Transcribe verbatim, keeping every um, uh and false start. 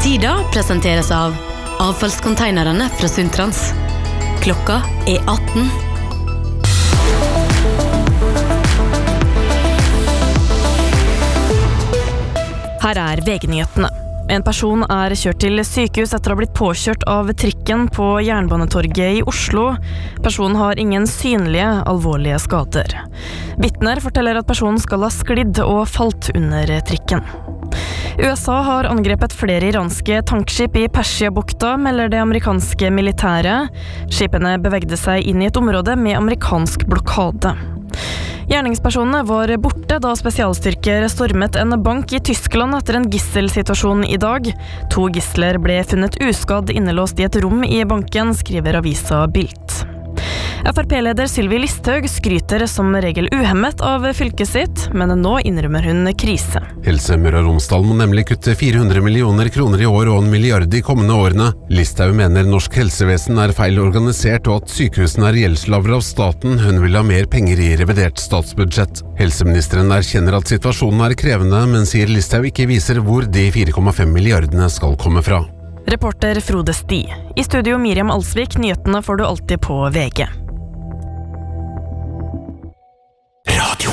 Tida presenteres av avfallskonteinerne fra Sundtrans. Klokka er atten. Her er V G-nyhetene. En person er kjørt til sykehus etter å ha blitt påkjørt av trikken på Jernbanetorget i Oslo. Personen har ingen synlige, alvorlige skader. Vitner forteller at personen skal ha sklidd og falt under trikken. U S A har angrepet flere iranske tankskip i Persiabukta, melder det amerikanske militæret. Skipene bevegde seg inn i et område med amerikansk blokade. Gjerningspersonene var borte da spesialstyrker stormet en bank i Tyskland etter en gisselsituasjon i dag. To gisler ble funnet uskadd innelåst i et rom i banken, skriver avisa Bild. F R P-leder Sylvi Listhaug skryter som regel uhemmet av fylket sitt, men nå innrømmer hun krise. Helse Møre og Romsdal må nemlig kutte fire hundre millioner kroner i år og en milliard de kommende årene. Listhaug mener norsk helsevesen er feil organisert og at sykehusene er gjeldslavere av staten. Hun vil ha mer penger i revidert statsbudsjett. Helseministeren erkjenner at situasjonen er krevende, men sier Listhaug ikke viser hvor de fire komma fem milliardene skal komme fra. Reporter Frode Sti. I studio Miriam Alsvik, nyhetene får du alltid på V G.